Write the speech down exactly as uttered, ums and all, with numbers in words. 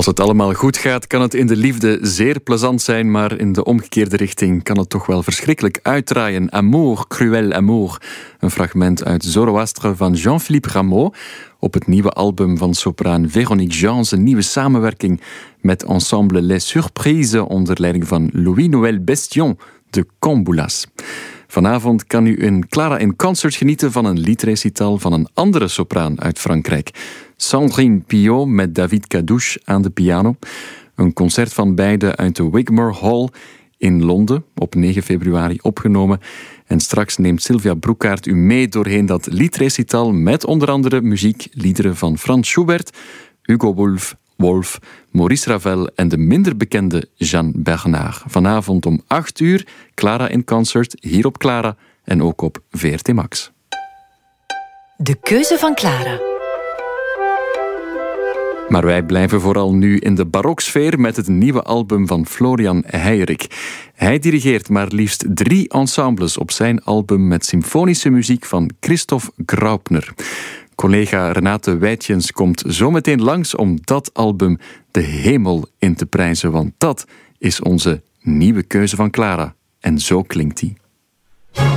Als het allemaal goed gaat, kan het in de liefde zeer plezant zijn, maar in de omgekeerde richting kan het toch wel verschrikkelijk uitdraaien. Amour, cruel amour. Een fragment uit Zoroastre van Jean-Philippe Rameau op het nieuwe album van sopraan Véronique Gens, een nieuwe samenwerking met ensemble Les Surprises onder leiding van Louis-Noël Bestion de Camboulas. Vanavond kan u in Clara in Concert genieten van een liedrecital van een andere sopraan uit Frankrijk. Sandrine Pillot met David Cadouche aan de piano. Een concert van beide uit de Wigmore Hall in Londen op negen februari opgenomen. En straks neemt Sylvia Broekaert u mee doorheen dat liedrecital met onder andere muziek, liederen van Franz Schubert, Hugo Wolf, Wolf, Maurice Ravel en de minder bekende Jeanne Bernard. Vanavond om acht uur, Clara in Concert, hier op Clara en ook op V R T Max. De keuze van Clara. Maar wij blijven vooral nu in de baroksfeer met het nieuwe album van Florian Heijerich. Hij dirigeert maar liefst drie ensembles op zijn album met symfonische muziek van Christoph Graupner. Collega Renate Wijtjens komt zometeen langs om dat album de hemel in te prijzen, want dat is onze nieuwe keuze van Clara. En zo klinkt die.